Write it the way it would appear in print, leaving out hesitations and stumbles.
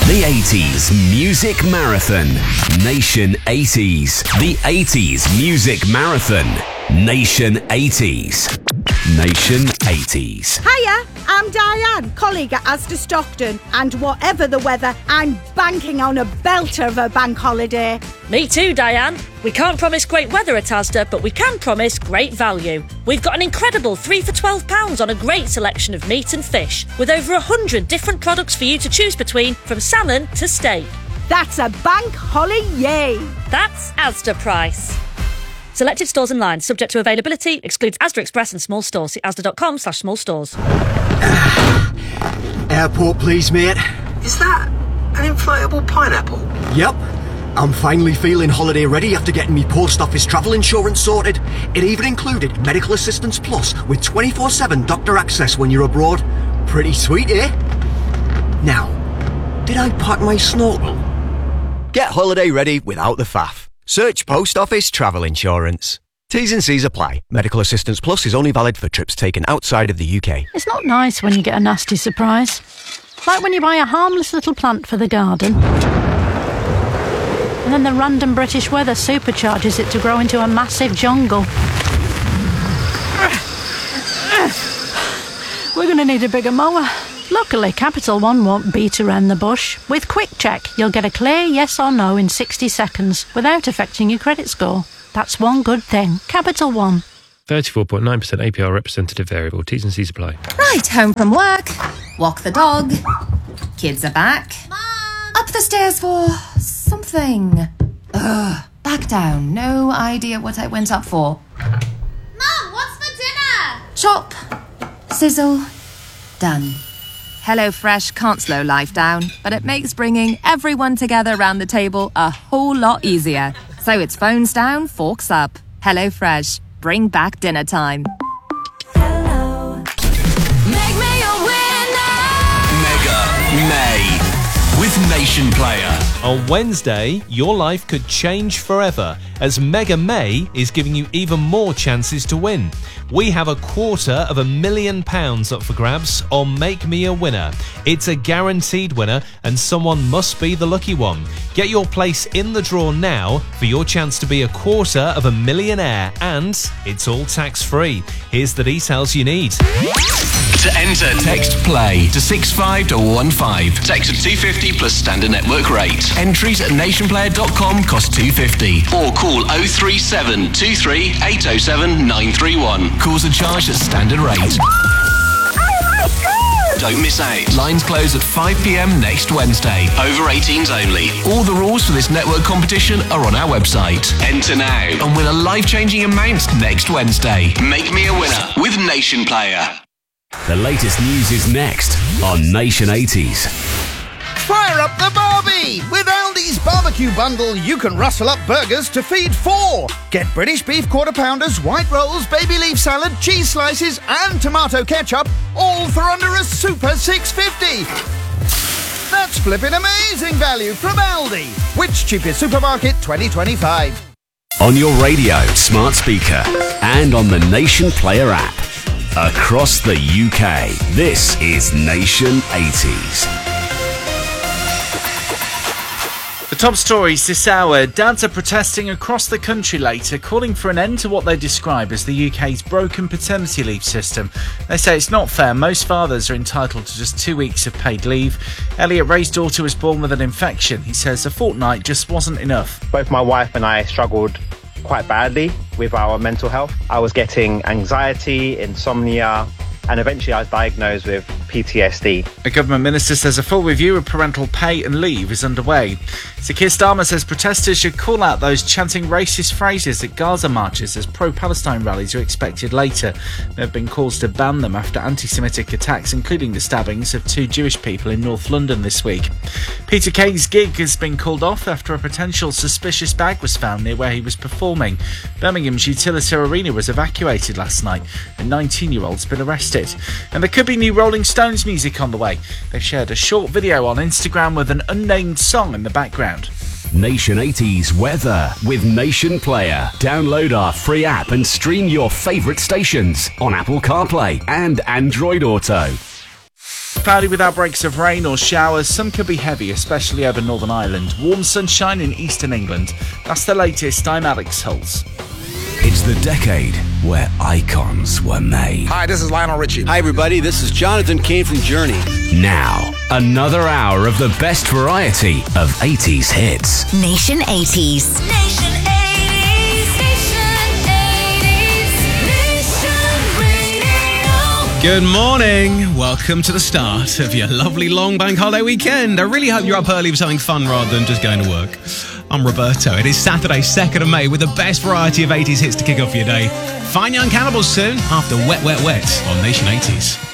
The 80s Music Marathon. Nation 80s. The 80s Music Marathon. Nation 80s. Nation 80s. Hiya, I'm Diane, colleague at Asda Stockton, and whatever the weather, I'm banking on a belter of a bank holiday. Me too, Diane. We can't promise great weather at Asda, but we can promise great value. We've got an incredible 3 for £12 on a great selection of meat and fish, with over 100 different products for you to choose between, from salmon to steak. That's a bank holiday. That's Asda price. Selected stores and lines, subject to availability, excludes Asda Express and small stores. See asda.com/small stores. Airport, please, mate. Is that an inflatable pineapple? Yep. I'm finally feeling holiday ready after getting me post office travel insurance sorted. It even included Medical Assistance Plus with 24/7 doctor access when you're abroad. Pretty sweet, eh? Now, did I pack my snorkel? Get holiday ready without the faff. Search Post Office Travel Insurance. T's and C's apply. Medical Assistance Plus is only valid for trips taken outside of the UK. It's not nice when you get a nasty surprise. Like when you buy a harmless little plant for the garden, and then the random British weather supercharges it to grow into a massive jungle. We're going to need a bigger mower. Luckily, Capital One won't beat around the bush. With Quick Check, you'll get a clear yes or no in 60 seconds without affecting your credit score. That's one good thing. Capital One. 34.9% APR representative variable. T's and C's apply. Right, home from work. Walk the dog. Kids are back. Mom! Up the stairs for something. Ugh, back down. No idea what I went up for. Mom, what's for dinner? Chop. Sizzle. Done. HelloFresh can't slow life down, but it makes bringing everyone together around the table a whole lot easier. So it's phones down, forks up. HelloFresh. Bring back dinner time. Hello. Make me a winner. Mega May with Nation Player. On Wednesday, your life could change forever as Mega May is giving you even more chances to win. We have £250,000 up for grabs on Make Me a Winner. It's a guaranteed winner and someone must be the lucky one. Get your place in the draw now for your chance to be £250,000 and it's all tax-free. Here's the details you need. To enter, text PLAY to 65215. Text at 250 plus standard network rate. Entries at nationplayer.com cost £250. Or call 037 23 807 931. Calls are charged at standard rate. Don't miss out. Lines close at 5 p.m. next Wednesday. Over 18s only. All the rules for this network competition are on our website. Enter now and win a life-changing amount next Wednesday. Make me a winner with Nation Player. The latest news is next on Nation 80s. Fire up the Barbie! With Aldi's barbecue bundle, you can rustle up burgers to feed 4. Get British beef quarter-pounders, white rolls, baby leaf salad, cheese slices and tomato ketchup, all for under a super $6.50. That's flipping amazing value from Aldi. Which cheapest supermarket 2025? On your radio, smart speaker, and on the Nation Player app. Across the UK, this is Nation 80s. The top stories this hour. Dads are protesting across the country later, calling for an end to what they describe as the UK's broken paternity leave system. They say it's not fair. Most fathers are entitled to just 2 weeks of paid leave. Elliot Ray's daughter was born with an infection. He says a fortnight just wasn't enough. Both my wife and I struggled quite badly with our mental health. I was getting anxiety, insomnia, and eventually I was diagnosed with PTSD. A government minister says a full review of parental pay and leave is underway. Sir Keir Starmer says protesters should call out those chanting racist phrases at Gaza marches as pro-Palestine rallies are expected later. There have been calls to ban them after anti-Semitic attacks, including the stabbings of 2 Jewish people in North London this week. Peter Kay's gig has been called off after a potential suspicious bag was found near where he was performing. Birmingham's Utilita Arena was evacuated last night. A 19-year-old's been arrested. And there could be new Rolling Stones music on the way. They've shared a short video on Instagram with an unnamed song in the background. Nation 80s weather with Nation Player. Download our free app and stream your favourite stations on Apple CarPlay and Android Auto. Cloudy with outbreaks of rain or showers. Some could be heavy, especially over Northern Ireland. Warm sunshine in eastern England. That's the latest. I'm Alex Holtz. It's the decade where icons were made. Hi, this is Lionel Richie. Hi, everybody. This is Jonathan Cain from Journey. Now, another hour of the best variety of 80s hits. Nation 80s. Nation 80s. Nation 80s. Nation Radio. Good morning. Welcome to the start of your lovely long bank holiday weekend. I really hope you're up early for something fun rather than just going to work. I'm Roberto. It is Saturday, 2nd of May, with the best variety of 80s hits to kick off your day. Fine Young Cannibals soon, after Wet, Wet, Wet on Nation 80s.